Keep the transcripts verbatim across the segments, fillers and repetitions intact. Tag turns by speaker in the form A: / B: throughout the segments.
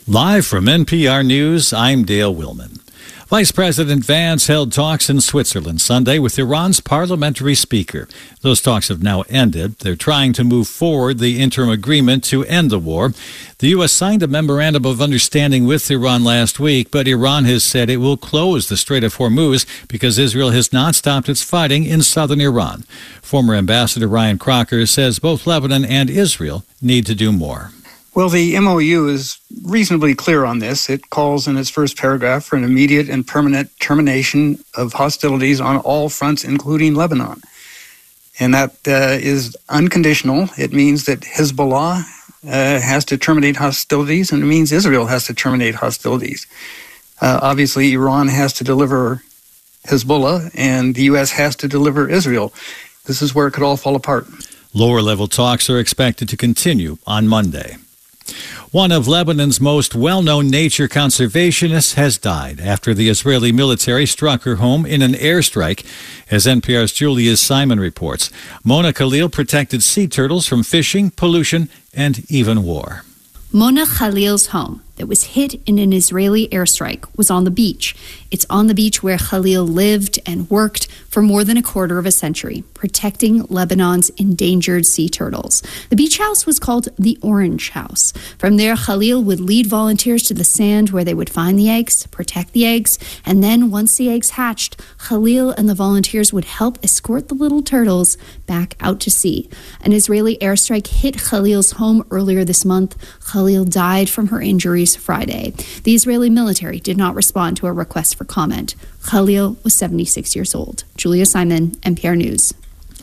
A: Live from N P R News, I'm Dale Willman. Vice President Vance held talks in Switzerland Sunday with Iran's parliamentary speaker. Those talks have now ended. They're trying to move forward the interim agreement to end the war. The U S signed a memorandum of understanding with Iran last week, but Iran has said it will close the Strait of Hormuz because Israel has not stopped its fighting in southern Iran. Former Ambassador Ryan Crocker says both Lebanon and Israel need to do more.
B: Well, the M O U is reasonably clear on this. It calls in its first paragraph for an immediate and permanent termination of hostilities on all fronts, including Lebanon. And that uh, is unconditional. It means that Hezbollah uh, has to terminate hostilities, and it means Israel has to terminate hostilities. Uh, obviously, Iran has to deliver Hezbollah, and the U S has to deliver Israel. This is where it could all fall apart.
A: Lower-level talks are expected to continue on Monday. One of Lebanon's most well-known nature conservationists has died after the Israeli military struck her home in an airstrike, as N P R's Julia Simon reports. Mona Khalil protected sea turtles from fishing, pollution, and even war.
C: Mona Khalil's home that was hit in an Israeli airstrike was on the beach. It's on the beach where Khalil lived and worked for more than a quarter of a century, protecting Lebanon's endangered sea turtles. The beach house was called the Orange House. From there, Khalil would lead volunteers to the sand where they would find the eggs, protect the eggs, and then once the eggs hatched, Khalil and the volunteers would help escort the little turtles back out to sea. An Israeli airstrike hit Khalil's home earlier this month. Khalil died from her injuries Friday. The Israeli military did not respond to a request for comment. Khalil was seventy-six years old. Julia Simon, N P R News.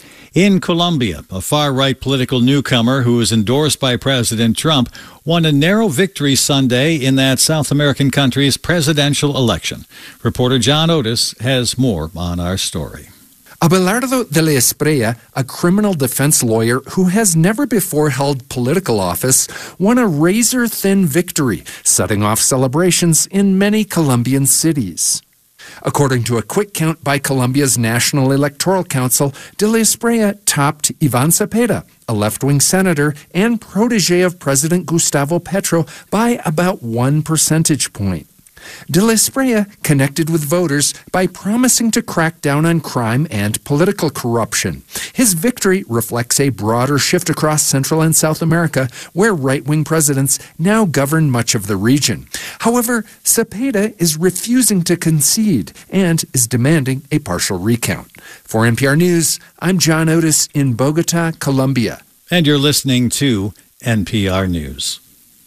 A: In Colombia, a far-right political newcomer who is endorsed by President Trump won a narrow victory Sunday in that South American country's presidential election. Reporter John Otis has more on our story.
D: Abelardo de la Espriella, a criminal defense lawyer who has never before held political office, won a razor-thin victory, setting off celebrations in many Colombian cities. According to a quick count by Colombia's National Electoral Council, de la Espriella topped Ivan Cepeda, a left-wing senator and protege of President Gustavo Petro, by about one percentage point. De la Espriella connected with voters by promising to crack down on crime and political corruption. His victory reflects a broader shift across Central and South America, where right-wing presidents now govern much of the region. However, Cepeda is refusing to concede and is demanding a partial recount. For N P R News, I'm John Otis in Bogota, Colombia.
A: And you're listening to N P R News.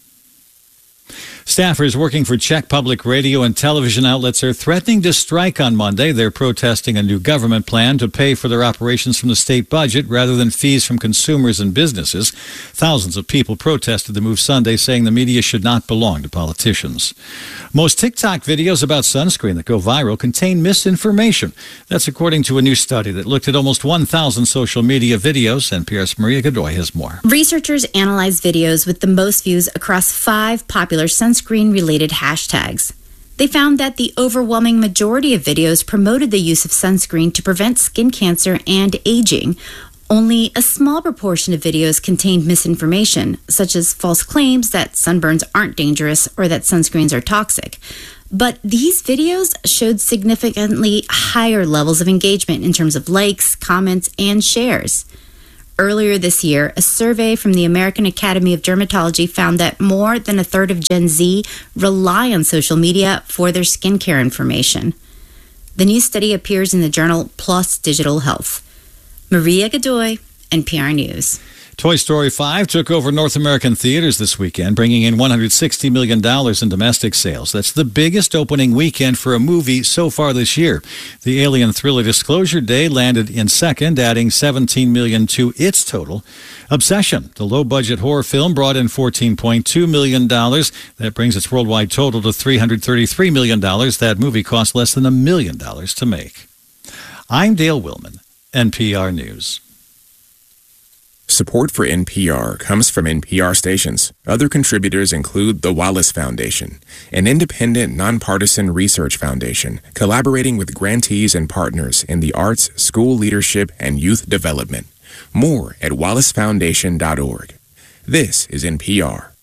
A: Staffers working for Czech public radio and television outlets are threatening to strike on Monday. They're protesting a new government plan to pay for their operations from the state budget rather than fees from consumers and businesses. Thousands of people protested the move Sunday, saying the media should not belong to politicians. Most TikTok videos about sunscreen that go viral contain misinformation. That's according to a new study that looked at almost one thousand social media videos. N P R's Maria Godoy has more.
E: Researchers analyzed videos with the most views across five popular sunscreen sunscreen-related hashtags. They found that the overwhelming majority of videos promoted the use of sunscreen to prevent skin cancer and aging. Only a small proportion of videos contained misinformation, such as false claims that sunburns aren't dangerous or that sunscreens are toxic. But these videos showed significantly higher levels of engagement in terms of likes, comments, and shares. Earlier this year, a survey from the American Academy of Dermatology found that more than a third of Gen Z rely on social media for their skincare information. The new study appears in the journal PLOS Digital Health. Maria Godoy, N P R News.
A: Toy Story five took over North American theaters this weekend, bringing in one hundred sixty million dollars in domestic sales. That's the biggest opening weekend for a movie so far this year. The Alien thriller Disclosure Day landed in second, adding seventeen million dollars to its total. Obsession, the low-budget horror film, brought in fourteen point two million dollars. That brings its worldwide total to three hundred thirty-three million dollars. That movie cost less than a million dollars to make. I'm Dale Willman, N P R News.
F: Support for N P R comes from N P R stations. Other contributors include the Wallace Foundation, an independent, nonpartisan research foundation collaborating with grantees and partners in the arts, school leadership, and youth development. More at wallace foundation dot org. This is N P R.